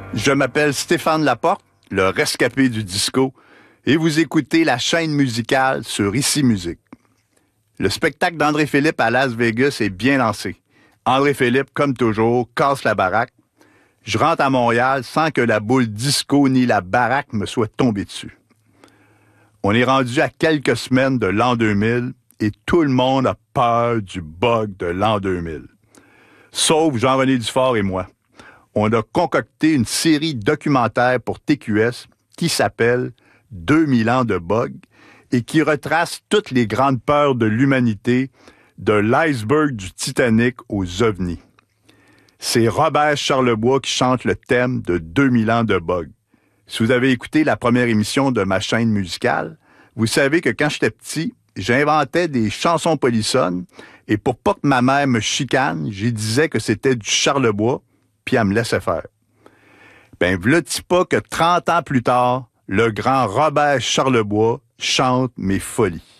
Je m'appelle Stéphane Laporte, le rescapé du disco, et vous écoutez la chaîne musicale sur Ici Musique. Le spectacle d'André Philippe à Las Vegas est bien lancé. André Philippe, comme toujours, casse la baraque. Je rentre à Montréal sans que la boule disco ni la baraque me soient tombées dessus. On est rendu à quelques semaines de l'an 2000 et tout le monde a peur du bug de l'an 2000. Sauf Jean-René Dufort et moi. On a concocté une série documentaire pour TQS qui s'appelle 2000 ans de bug et qui retrace toutes les grandes peurs de l'humanité, de l'iceberg du Titanic aux ovnis. C'est Robert Charlebois qui chante le thème de 2000 ans de bug. Si vous avez écouté la première émission de ma chaîne musicale, vous savez que quand j'étais petit, j'inventais des chansons polissonnes et pour pas que ma mère me chicane, j'y disais que c'était du Charlebois, puis elle me laissait faire. Ben, v'là-t-il pas que 30 ans plus tard, le grand Robert Charlebois chante mes folies.